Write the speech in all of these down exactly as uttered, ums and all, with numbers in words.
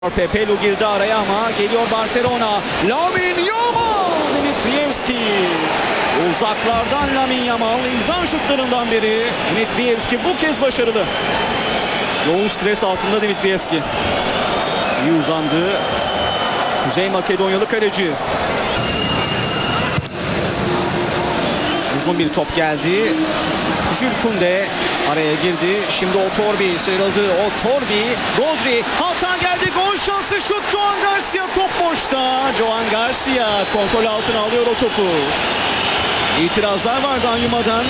Pepelu girdi araya ama geliyor Barcelona. Lamine Yamal, Dimitrievski. Uzaklardan Lamine Yamal imza şutlarından biri. Dimitrievski bu kez başarılı. Yoğun stres altında Dimitrievski. İyi uzandı. Kuzey Makedonyalı kaleci. Uzun bir top geldi. Jules Koundé araya girdi. Şimdi Otorbi sıyrıldı. Otorbi, Rodri, hata geldi. Gol şansı, şut. Joan Garcia top boşta. Joan Garcia kontrol altına alıyor o topu. İtirazlar var Danyuma'dan.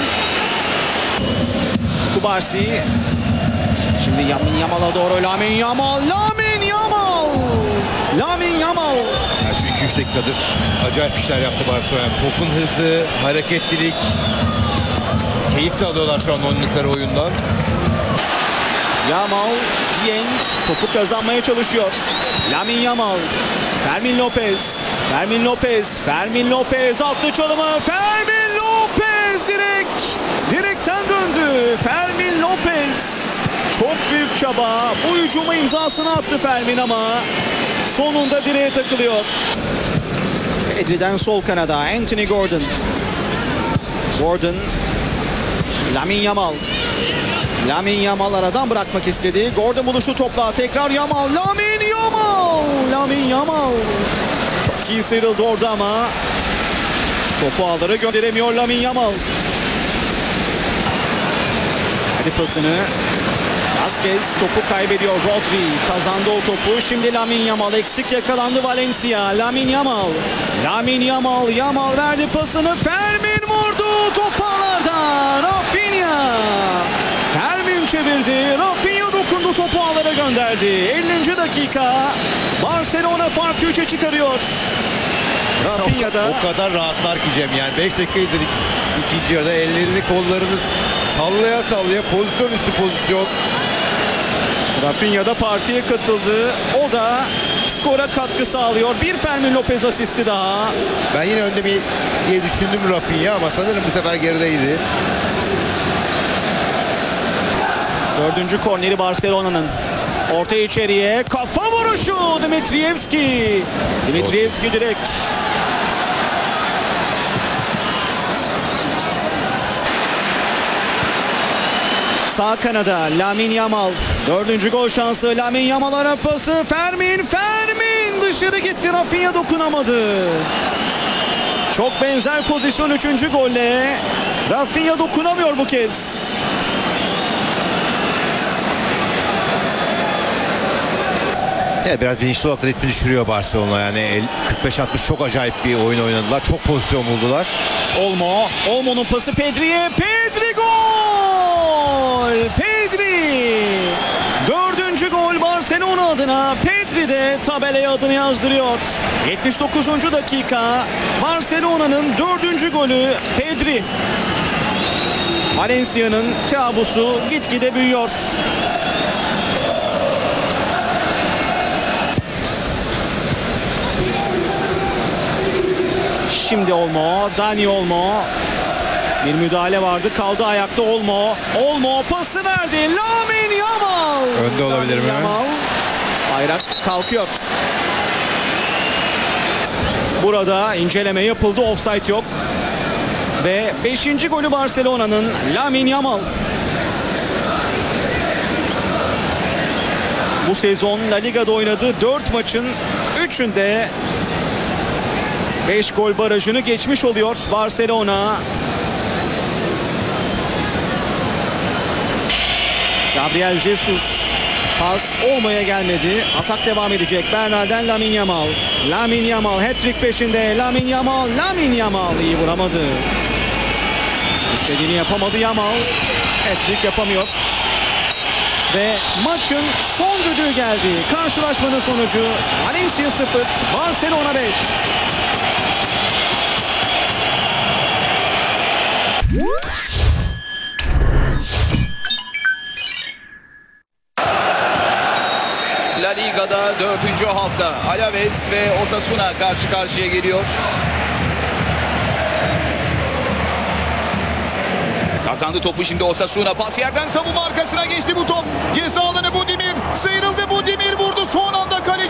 Kubarsi. Şimdi Lamine Yamal'a doğru. Lamine Yamal. Lamine Yamal. Lamine Yamal. Yani şu iki üç dakikadır acayip işler yaptı Barcelona. Topun hızı, hareketlilik. Keyif de alıyorlar şu an oynadıkları oyundan. Yamal, Dieng topu kazanmaya çalışıyor. Lamine Yamal, Fermin Lopez, Fermin Lopez, Fermin Lopez attı çalımı. Fermin Lopez direkt, direkten döndü. Fermin Lopez çok büyük çaba. Bu hücuma imzasını attı Fermin ama sonunda direğe takılıyor. Pedri'den sol kanada Anthony Gordon. Gordon, Lamine Yamal. Lamine Yamal aradan bırakmak istedi. Gordon buluştu topla. Tekrar Yamal. Lamine Yamal. Lamine Yamal. Çok iyi sıyrıldı orada ama topu ağlara gönderemiyor Lamine Yamal. Hadi pasını. Vazquez topu kaybediyor. Rodri kazandı o topu. Şimdi Lamine Yamal eksik yakalandı Valencia. Lamine Yamal. Lamine Yamal. Yamal verdi pasını. Fermin vurdu. Top ağlarda. Rafinha. Fermin çevirdi. Rafinha dokundu. Topu ağlara gönderdi. ellinci dakika. Barcelona farkı üçe çıkarıyor. Rafinha da O kadar rahatlar ki Cem, yani beş dakika izledik ikinci yarıda, ellerini kollarını sallaya sallaya, pozisyon üstü pozisyon. Rafinha da partiye katıldı. O da skora katkı sağlıyor. Bir Fermin Lopez asisti daha. Ben yine önde bir diye düşündüm Rafinha ama sanırım bu sefer gerideydi. Dördüncü korneri Barcelona'nın. Orta içeriye kafa vuruşu Dimitrievski. Dimitrievski direkt. Sağ kanada Lamine Yamal. Dördüncü gol şansı. Lamine Yamal ara pası. Fermin. Fermin dışarı gitti. Rafinha dokunamadı. Çok benzer pozisyon üçüncü golle. Rafinha dokunamıyor bu kez. Evet, biraz bilinçli olarak da ritmi düşürüyor Barcelona. Yani kırk beş altmış çok acayip bir oyun oynadılar. Çok pozisyon buldular. Olmo. Olmo'nun pası Pedri'ye. Pedri gol! Pedri! Dördüncü gol Barcelona adına. Pedri de tabelaya adını yazdırıyor. yetmiş dokuzuncu dakika. Barcelona'nın dördüncü golü Pedri. Valencia'nın kabusu gitgide büyüyor. Şimdi Olmo, Dani Olmo. Bir müdahale vardı, kaldı ayakta Olmo. Olmo pası verdi. Lamine Yamal. Önde olabilir mi? Yamal. Bayrak kalkıyor. Burada inceleme yapıldı, offside yok. Ve beşinci golü Barcelona'nın Lamine Yamal. Bu sezon La Liga'da oynadığı dört maçın üçünde beş gol barajını geçmiş oluyor Barcelona. Gabriel Jesus, pas Olmo'ya gelmedi. Atak devam edecek. Bernal'den Lamine Yamal. Lamine Yamal hat-trick peşinde. Lamine Yamal, Lamine Yamal iyi vuramadı. İstediğini yapamadı Yamal. Hat-trick yapamıyor. Ve maçın son düdüğü geldi. Karşılaşmanın sonucu Valencia sıfır, Barcelona beş. La Liga'da dördüncü hafta Alaves ve Osasuna karşı karşıya geliyor. Kazandı topu şimdi Osasuna. Pas yerden savunma arkasına geçti bu top. Ceza alanı Budimir. Sıyrıldı Budimir vurdu. Son anda kaleci